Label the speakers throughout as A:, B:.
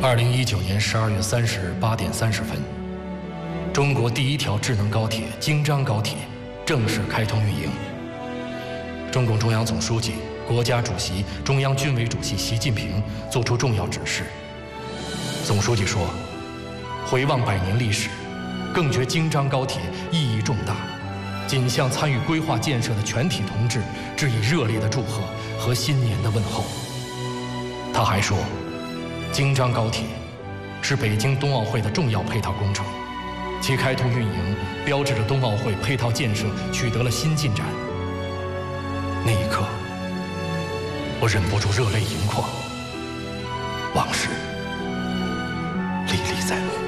A: 2019年12月30日8点30分，中国第一条智能高铁京张高铁正式开通运营。中共中央总书记、国家主席、中央军委主席习近平作出重要指示。总书记说：“回望100年历史，更觉京张高铁意义重大，谨向参与规划建设的全体同志致以热烈的祝贺和新年的问候。”他还说，京张高铁是北京冬奥会的重要配套工程，其开通运营标志着冬奥会配套建设取得了新进展。那一刻，我忍不住热泪盈眶，往事历历在目。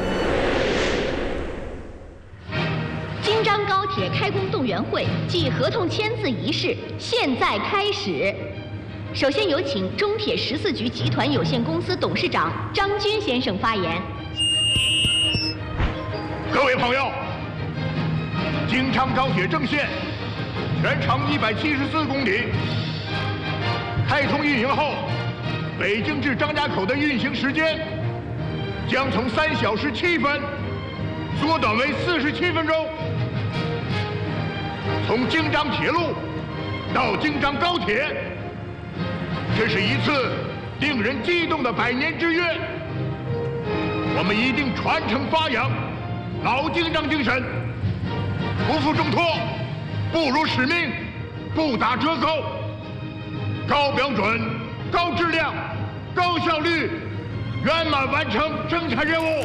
B: 京张高铁开工动员会暨合同签字仪式现在开始。首先有请中铁14局集团有限公司董事长张军先生发言。
C: 各位朋友，京张高铁正线全长174公里，开通运营后，北京至张家口的运行时间将从3小时7分缩短为47分钟。从京张铁路到京张高铁，这是一次令人激动的100年之约。我们一定传承发扬老京张精神，不负重托，不辱使命，不打折扣，高标准、高质量、高效率，圆满完成生产任务。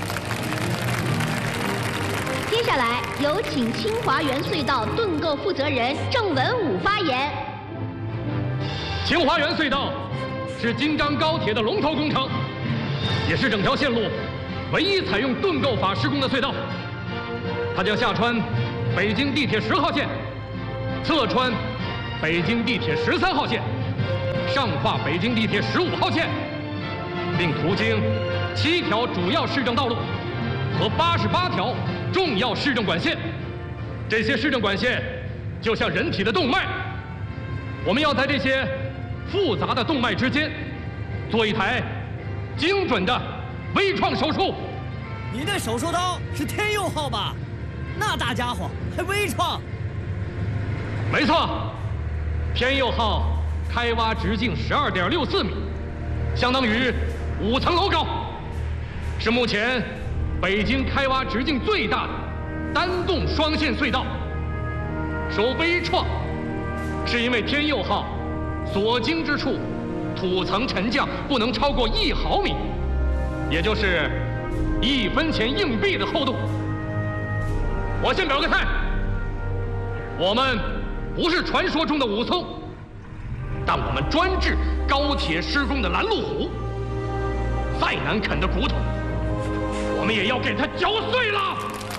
B: 接下来有请清华园隧道盾构负责人郑文武发言。
D: 清华园隧道是京张高铁的龙头工程，也是整条线路唯一采用盾构法施工的隧道。它将下穿北京地铁10号线，侧穿北京地铁13号线，上跨北京地铁15号线，并途经7条主要市政道路和88条重要市政管线。这些市政管线就像人体的动脉，我们要在这些复杂的动脉之间做一台精准的微创手术。
E: 你那手术刀是天佑号吧？那大家伙还微创？
D: 没错，天佑号开挖直径12.64米，相当于5层楼高，是目前北京开挖直径最大的单洞双线隧道。说微创，是因为天佑号所经之处土层沉降不能超过1毫米，也就是1分钱硬币的厚度。我先表个态，我们不是传说中的武松，但我们专治高铁施工的拦路虎。再难啃的骨头，我们也要给它嚼碎了。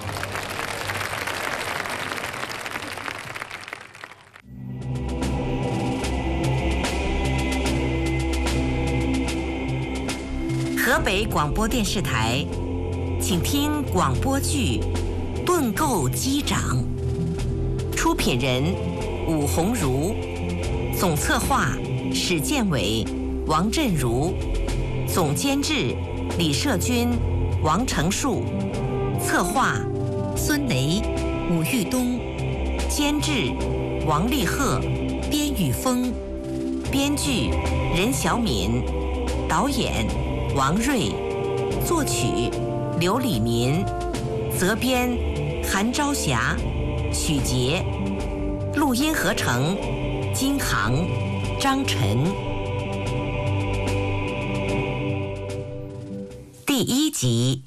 F: 河北广播电视台，请听广播剧《盾构机长》，出品人武鸿儒，总策划史建伟、王振如，总监制李社军、王成树，策划孙雷、武玉东，监制王立鹤、边玉峰，编剧任小敏，导演王瑞，作曲刘礼民，责编韩朝霞、许杰，录音合成金航、张晨。第1集。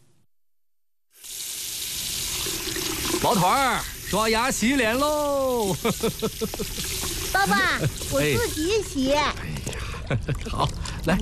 G: 老头儿，刷牙洗脸喽！
H: 爸爸，我自己洗。
G: 哎呀，好，来。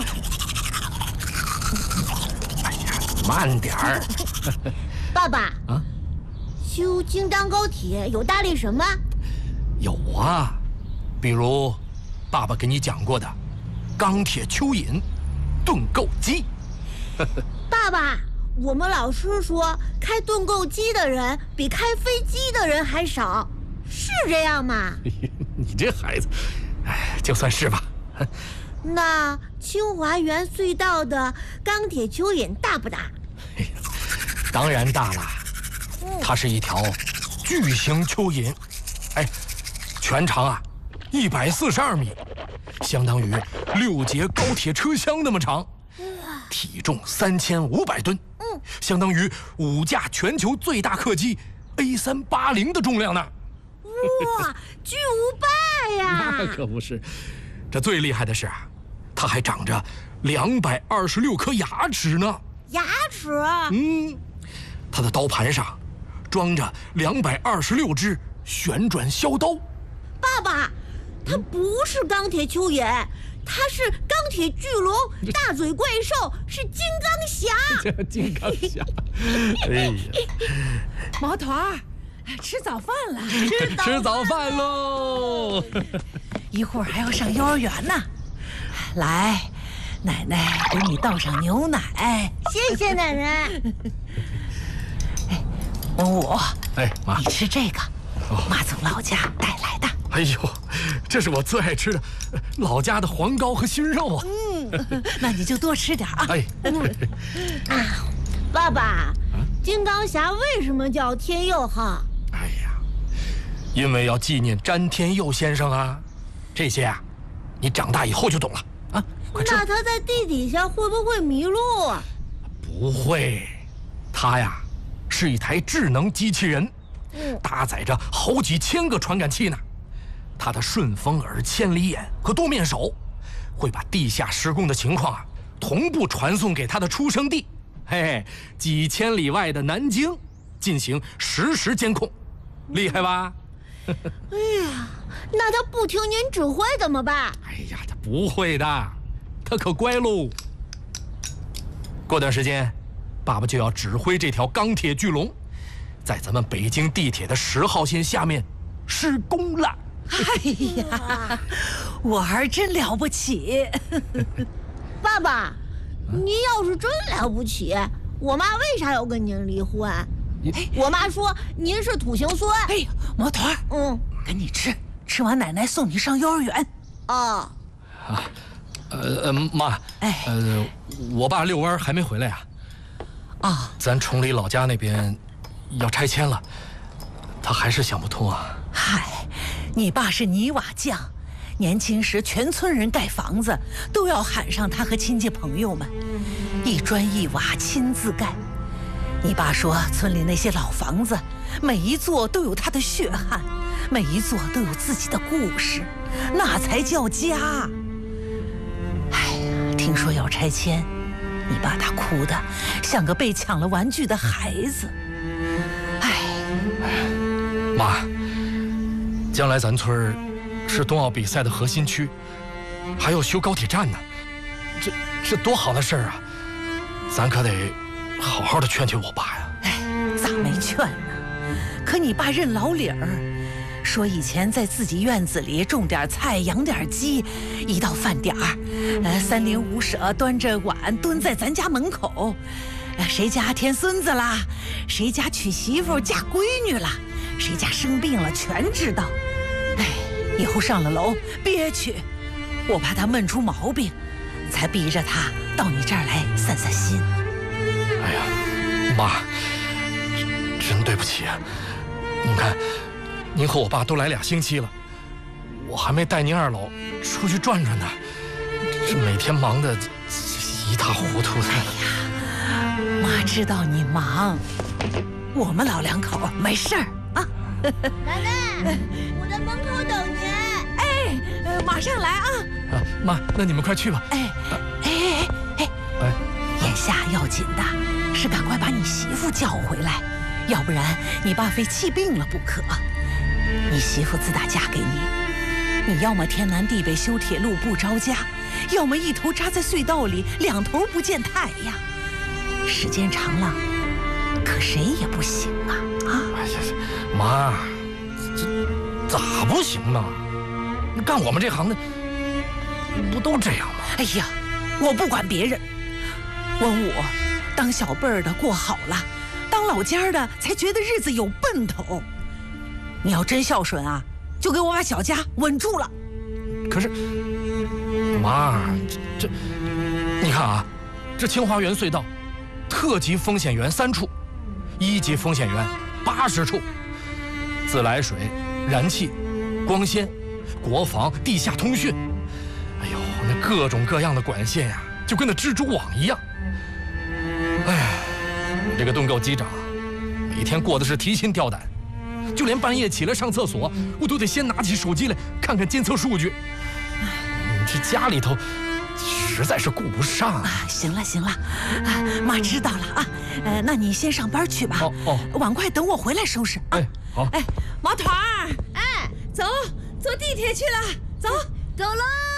G: 哎呀，慢点儿。
H: 爸爸啊，修京张高铁有大力什么？
A: 有啊，比如爸爸给你讲过的钢铁蚯蚓、盾构机。
H: 爸爸，我们老师说开盾构机的人比开飞机的人还少，是这样吗？
A: 你这孩子，哎，就算是吧。
H: 那清华园隧道的钢铁蚯蚓大不大？
A: 当然大了，它是一条巨型蚯蚓，全长啊142米，相当于6节高铁车厢那么长，体重3500吨，相当于5架全球最大客机 A380的重量呢。
H: 哇，巨无霸呀！
A: 那可不是，这最厉害的是啊，它还长着226颗牙齿呢。
H: 牙齿？
A: 它的刀盘上装着226只旋转削刀。
H: 爸爸，它不是钢铁蚯蚓，它是钢铁巨龙、大嘴怪兽，是金刚侠。
A: 金刚侠，哎呀，
I: 毛头儿，吃早饭了。
A: 吃早饭喽！
I: 一会儿还要上幼儿园呢。来，奶奶给你倒上牛奶。
H: 谢谢奶奶。
I: 文武，
A: 妈，
I: 你吃这个，妈从老家带来的。
A: 哎呦，这是我最爱吃的老家的黄糕和熏肉啊！
I: 那你就多吃点啊！
H: 爸爸，金刚侠为什么叫天佑号？
A: 哎呀，因为要纪念詹天佑先生啊。这些啊，你长大以后就懂了啊！快吃。
H: 那他在地底下会不会迷路啊？
A: 不会，他呀是一台智能机器人，搭载着好几千个传感器呢。他的顺风耳、千里眼和多面手，会把地下施工的情况啊同步传送给他的出生地，几千里外的南京，进行实时监控，厉害吧？
H: 哎呀，那他不听您指挥怎么办？
A: 哎呀，他不会的，他可乖喽。过段时间，爸爸就要指挥这条钢铁巨龙，在咱们北京地铁的10号线下面施工了。
I: 哎呀，我儿真了不起！
H: 爸爸，您要是真了不起，我妈为啥要跟您离婚？我妈说您是土行孙。
I: 哎呀，毛头儿，赶紧吃，吃完奶奶送你上幼儿园。
A: 妈，我爸遛弯还没回来啊。咱崇礼老家那边要拆迁了，他还是想不通啊。
I: 嗨，你爸是泥瓦匠，年轻时全村人盖房子都要喊上他和亲戚朋友们，一砖一瓦亲自盖。你爸说，村里那些老房子，每一座都有他的血汗，每一座都有自己的故事，那才叫家。哎呀，听说要拆迁，你爸他哭得像个被抢了玩具的孩子。
A: 妈，将来咱村是冬奥比赛的核心区，还要修高铁站呢，这多好的事儿啊！咱可得好好的劝劝我爸呀。
I: 咋没劝呢？可你爸认老理儿，说以前在自己院子里种点菜，养点鸡，一到饭点儿，3邻5舍端着碗蹲在咱家门口，谁家添孙子啦，谁家娶媳妇嫁闺女了，谁家生病了全知道。以后上了楼憋屈，我怕他闷出毛病，才逼着他到你这儿来散散心。
A: 哎呀，妈，真对不起啊！您看，您和我爸都来2星期了，我还没带您2老出去转转呢，这每天忙得一塌糊涂的。
I: 哎呀，妈知道你忙，我们老2口没事儿啊。
H: 奶奶，我在门口等您。
I: 马上来啊！
A: 妈，那你们快去吧。
I: 眼下要紧的是赶快把你媳妇叫回来，要不然你爸非气病了不可。你媳妇自打嫁给你，你要么天南地北修铁路不着家，要么一头扎在隧道里2头不见太阳。时间长了，可谁也不行啊！
A: 哎呀，妈，这咋不行呢？干我们这行的不都这样吗？
I: 哎呀，我不管别人，文武当小辈儿的过好了，当老家的才觉得日子有奔头。你要真孝顺啊，就给我把小家稳住了。
A: 可是妈，这，你看啊，这清华园隧道，特级风险源3处，1级风险源80处，自来水、燃气、光纤、国防、地下通讯，哎呦，那各种各样的管线呀，就跟那蜘蛛网一样。哎，我这个盾构机长，每天过的是提心吊胆，就连半夜起来上厕所，我都得先拿起手机来看看监测数据。这家里头实在是顾不上啊！
I: 行了行了，妈知道了啊。那你先上班去吧。
A: 哦，
I: 碗筷等我回来收拾啊。
A: 哎，好。
I: 哎，毛团儿，
H: 哎，
I: 走，坐地铁去了，走
H: 了。